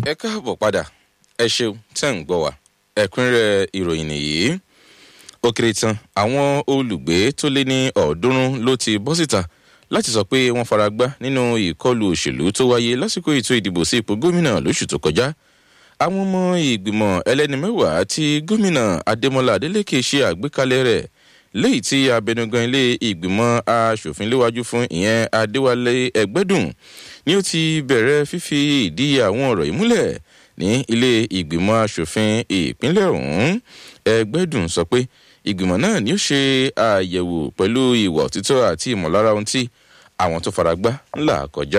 ẹ káàbọ̀ padà ẹ ṣeun tẹ́ ń gbọ́ wá ẹ̀kúnrẹ́rẹ́ ìròyìn nìyí ó kéré tán àwọn olùgbé tó lé ní 300 ló ti bọ́ síta láti sọ pé wọ́n faragbá nínú ìkọlù òṣèlú tó wáyé lásìkò ètò ìdìbò sí ipò gómìnà lóṣù tó kọjá àwọn ọmọ ìgbìmọ̀ ẹlẹ́ni mẹ́wàá tí gómìnà Adémọ́lá Adélékè ṣe àgbékalẹ̀ rẹ̀ léyìí tí abẹnugan ilé ìgbìmọ̀ aṣòfin léwájú fún ìyẹn Adéwálé Ẹgbẹ́dùn ni ó ti bẹ̀rẹ̀ fífi ìdí àwọn ọ̀rọ̀ yìí múlẹ̀ ní ilé ìgbìmọ̀ aṣòfin ìpínlẹ̀ ọ̀hún. Ẹgbẹ́dùn sọ pé ìgbìmọ̀ náà ni ó ṣe àyẹ̀wò pẹ̀lú ìwà òtítọ́ àti ìmọ̀lára ohun tí àwọn tó faragbá ńlá kọjá.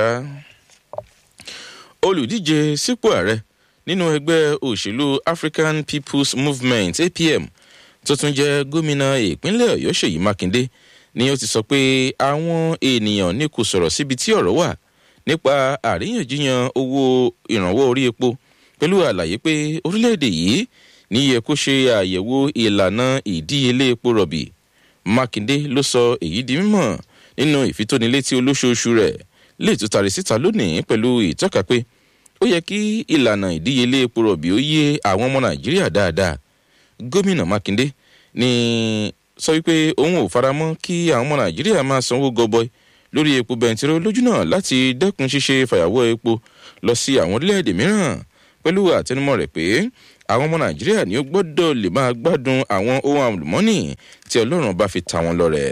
Olùdíje sípò ààrẹ nínú ẹgbẹ́ òṣèlú African People's Movement APM tó tún jẹ́ gómìnà ìpínlẹ̀ Ọ̀yọ́ Ṣèyí Mákindé ni ó ti sọ pé àwọn ènìyàn ní kò sọ̀rọ̀ síbi tí ọ̀rọ̀ wà nípa àríyànjiyàn owó ìrànwọ́ orí epo pẹ̀lú àlàyé pé orílẹ̀-èdè yìí ní yẹ kó ṣe àyẹ̀wò ìlànà ìdíyelé epo rọ̀bì. Mákindé ló sọ èyí di mímọ̀ nínú ìfitónilétí olóṣooṣù rẹ̀ lè tún tari síta lónìí pẹ̀lú ìtọ́ka pé ó yẹ kí ìlànà ìdíyelé epo rọ̀bì ó yé àwọn ọmọ Nàìjíríà dáadáa. Gómìnà Mákindé ní sọ wípé òun ò faramọ́ kí àwọn ọmọ Nàìjíríà máa sanwó gọbọi lórí epo bẹntiró lójúnà láti dẹ́kun ṣíṣe fàyàwọ́ epo lọ sí àwọn orílẹ̀-èdè mìíràn pẹ̀lú àtẹnumọ́ rẹ̀ pé àwọn ọmọ Nàìjíríà ni ó gbọ́dọ̀ lè máa gbádùn àwọn ohun àlùmọ́nì tí Ọlọ́run bá fi ta wọn lọ́rẹ.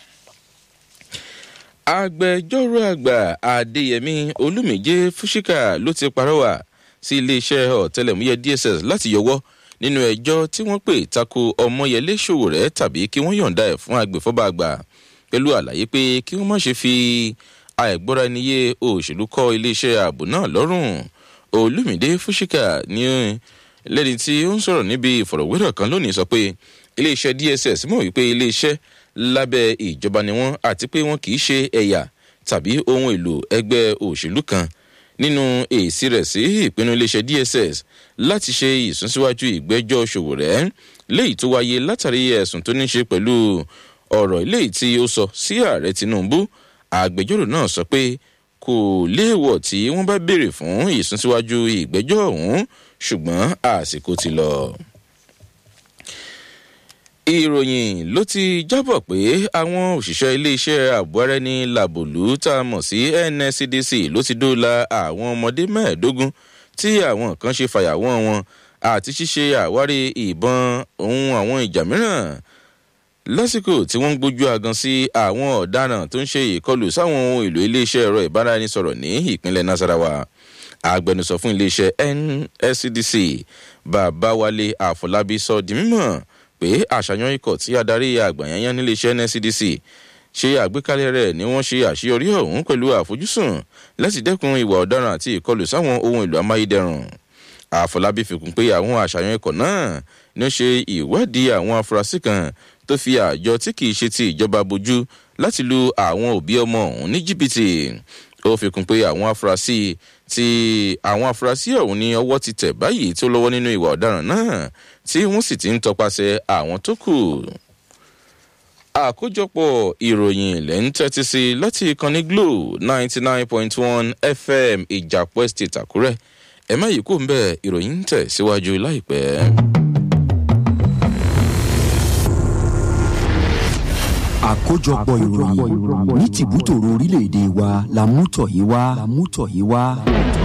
Agbẹjọ́rò àgbà Adéyẹmí Olúmíjé Fúṣíkà ló ti parọ́wà sí iléeṣẹ́ ọ̀tẹlẹ̀múyẹ́ DSS láti yọwọ́ nínú ẹjọ́ tí wọ́n pè tako Ọmọyẹlé Sowore tàbí kí wọ́n yọ̀ǹda ẹ̀ fún agbèfọ́ba àgbà pẹ̀lú àlàyé pé kí wọ́n má ṣe fi àìgbọ́ra-ẹniyé òṣèlú kọ́ iléeṣẹ́ ààbò náà lọ́rùn. Olúmídé Fúṣíkà ní lẹ́ni tí ó ń sọ̀rọ̀ níbi ìfọ̀rọ̀wérọ̀ kan lónìí sọ pé iléeṣẹ́ DSS mọ̀ wípé iléeṣẹ́ lábẹ́ ìjọba ni wọ́n àti pé wọ́n kì í ṣe ẹ̀yà tàbí ohun èlò ẹgbẹ́ òṣèlú kan. Nínú èsì rẹ̀ sí ìpinnu iléeṣẹ́ DSS láti ṣe ìsúnsíwájú ìgbẹ́jọ́ Sowore léyìí tó wáyé látàrí ẹ̀sùn tó ní ṣe pẹ̀lú ọ̀rọ̀ eléyìí tí ó sọ sí ààrẹ Tinubu, agbẹjọ́rò náà sọ pé kò léèwọ̀ tí wọ́n bá béèrè fún ìsúnsíwájú ìgbẹ́jọ́ ọ̀hún ṣùgbọ́n àsìkò ti lọ. Ìròyìn ló ti jábọ̀ pé àwọn òṣìṣẹ́ iléeṣẹ́ ààbò ara ẹni làbòlú tá a mọ̀ sí NSCDC ló ti dóòlà àwọn ọmọdé 15 tí àwọn kan ṣe fàyàwọ́ wọn àti ṣíṣe àwárí ìbọn ohun àwọn ìjà mìíràn lásìkò tí wọ́n ń gbójú agan sí àwọn ọ̀daràn tó ń ṣe ìkọlù sáwọn ohun èlò iléeṣẹ́ ẹ̀rọ ìbáraẹnisọ̀rọ̀ ní ìpínlẹ̀ Nasarawa. Agbẹnusọ fún iléeṣẹ́ NSCDC Babawale Afọlábí sọ di mímọ̀ pé àṣàyàn ikọ̀ tí adarí àgbàyànyàn níléeṣẹ́ NSCDC ṣe àgbékalẹ̀ rẹ̀ ni wọ́n ṣe àṣeyọrí ọ̀hún pẹ̀lú àfojúsùn láti dẹ́kun ìwà ọ̀daràn àti ìkọlù sáwọn ohun èlò amáyédẹrùn. Afọlábí fi kún pé àwọn àṣàyàn ikọ̀ náà ni ó ṣe ìwádìí àwọn afurasí kan tó fi àjọ tí kìí ṣe ti ìjọba bojú láti lu àwọn òbí ọmọ ọ̀hún ní jìbìtì. Ó fi kún pé àwọn afurasí ọ̀hún ní ọwọ́ ti tẹ̀ báyìí tó lọ́wọ́ nínú ìwà ọ̀daràn náà tí wọ́n sì ti ń tọpasẹ̀ àwọn tó kù. Àkójọpọ̀ ìròyìn ilẹ̀ ń tẹ́tí sí láti ìkànnì Glo 99.1 FM Ìjàpọ̀ Estate Àkúrẹ́. Ẹ má yí kó ń bẹ́ẹ̀, ìròyìn ń tẹ̀ síwájú láìpẹ́. Àkójọpọ̀ ìròyìn ní tìbútòrò orílẹ̀-èdè wa la mú tọ̀ yìí wá.